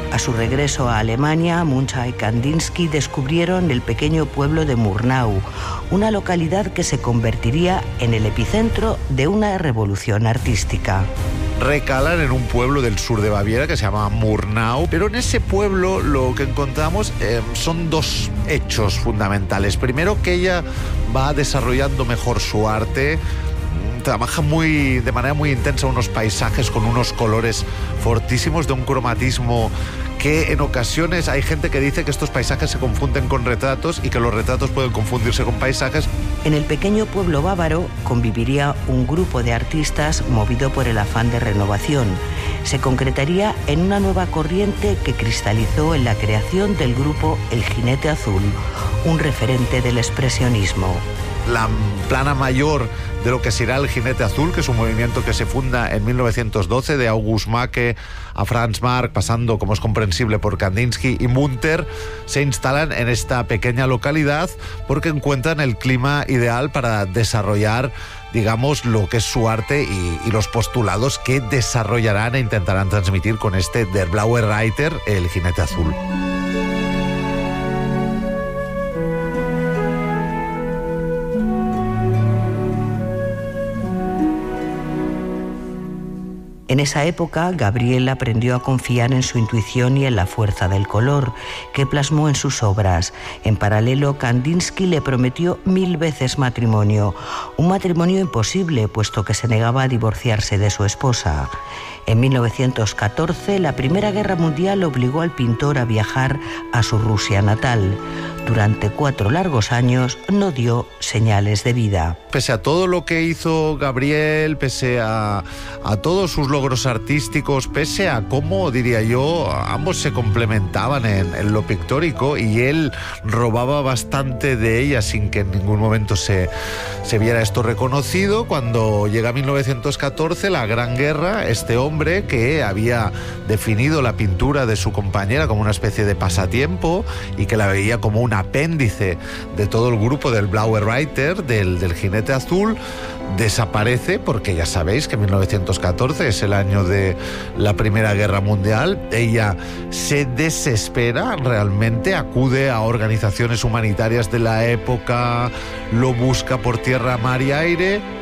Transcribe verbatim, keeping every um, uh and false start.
A su regreso a Alemania, Muncha y Kandinsky descubrieron el pequeño pueblo de Murnau, una localidad que se convertiría en el epicentro de una revolución artística. Recalan en un pueblo del sur de Baviera que se llama Murnau, pero en ese pueblo lo que encontramos eh, son dos hechos fundamentales. Primero, que ella va desarrollando mejor su arte, trabaja muy, de manera muy intensa unos paisajes con unos colores fortísimos, de un cromatismo que en ocasiones hay gente que dice que estos paisajes se confunden con retratos y que los retratos pueden confundirse con paisajes. En el pequeño pueblo bávaro conviviría un grupo de artistas movido por el afán de renovación. Se concretaría en una nueva corriente que cristalizó en la creación del grupo El Jinete Azul, un referente del expresionismo. La plana mayor de lo que será el Jinete Azul, que es un movimiento que se funda en mil novecientos doce, de August Macke a Franz Marc, pasando, como es comprensible, por Kandinsky y Munter, se instalan en esta pequeña localidad porque encuentran el clima ideal para desarrollar, digamos, lo que es su arte y, y los postulados que desarrollarán e intentarán transmitir con este Der Blaue Reiter, el Jinete Azul. En esa época, Gabriel aprendió a confiar en su intuición y en la fuerza del color, que plasmó en sus obras. En paralelo, Kandinsky le prometió mil veces matrimonio, un matrimonio imposible, puesto que se negaba a divorciarse de su esposa. En mil novecientos catorce, la Primera Guerra Mundial obligó al pintor a viajar a su Rusia natal. Durante cuatro largos años no dio señales de vida. Pese a todo lo que hizo Gabriel, pese a, a todos sus logros artísticos, pese a cómo, diría yo, ambos se complementaban en, en lo pictórico, y él robaba bastante de ella sin que en ningún momento se, se viera esto reconocido. Cuando llega mil novecientos catorce, la Gran Guerra, este hombre que había definido la pintura de su compañera como una especie de pasatiempo y que la veía como un apéndice de todo el grupo del Blaue Reiter, del, del Jinete Azul, desaparece, porque ya sabéis que mil novecientos catorce es el año de la Primera Guerra Mundial. Ella se desespera realmente, acude a organizaciones humanitarias de la época, lo busca por tierra, mar y aire.